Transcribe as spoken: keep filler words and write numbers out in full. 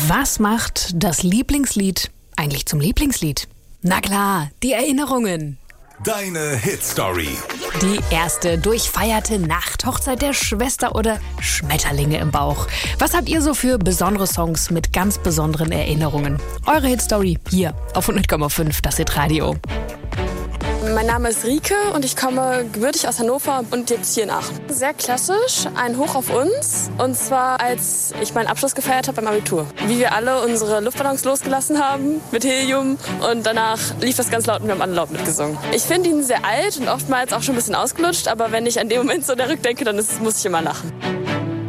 Was macht das Lieblingslied eigentlich zum Lieblingslied? Na klar, die Erinnerungen. Deine Hitstory. Die erste durchfeierte Nacht, Hochzeit der Schwester oder Schmetterlinge im Bauch. Was habt ihr so für besondere Songs mit ganz besonderen Erinnerungen? Eure Hitstory hier auf hundert Komma fünf, das Hitradio. Mein Name ist Rike und ich komme gebürtig aus Hannover und jetzt hier in Aachen. Sehr klassisch, ein Hoch auf uns. Und zwar, als ich meinen Abschluss gefeiert habe beim Abitur. Wie wir alle unsere Luftballons losgelassen haben mit Helium. Und danach lief das ganz laut und wir haben alle laut mitgesungen. Ich finde ihn sehr alt und oftmals auch schon ein bisschen ausgelutscht. Aber wenn ich an den Moment so zurückdenke, dann ist, muss ich immer lachen.